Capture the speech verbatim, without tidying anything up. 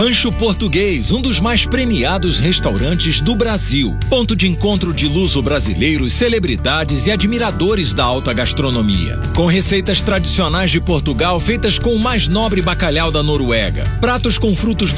Rancho Português, um dos mais premiados restaurantes do Brasil. Ponto de encontro de luso-brasileiros, celebridades e admiradores da alta gastronomia. Com receitas tradicionais de Portugal feitas com o mais nobre bacalhau da Noruega. Pratos com frutos do